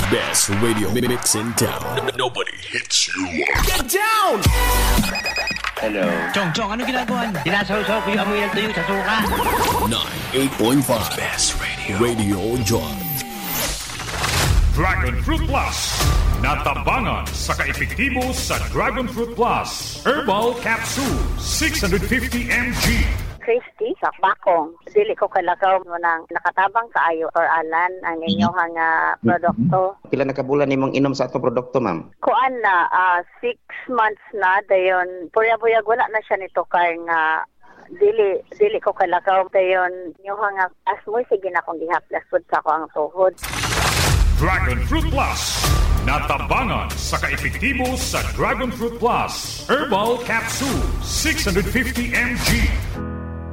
Best radio mix in town. Nobody hits you like. Get down! Hello. Chong, ano ginagawa niyo? Sinasaw-saw ko yung amoy ng tuyo sa suka. 98.5 Best Radio Joy. Dragon Fruit Plus. Natabangan sa kaepektibo sa Dragon Fruit Plus. Herbal Capsule, 650 mg. Christy, sa Bakong. Dili ko kalakaw mo nang nakatabang kaayo or alan ang inyong produkto. Pila nakabulan nimong inom sa atong produkto, ma'am? Kuan na, 6 months na, dayon, puyag-puyag wala na siya nito kay nga dili ko kalakaw dayon inyong asmoy, sige na akong gihaplas food sa ako ang tuhod. Dragon Fruit Plus. Natabangan sa kaepektibo sa Dragon Fruit Plus. Herbal Capsule, 650 mg.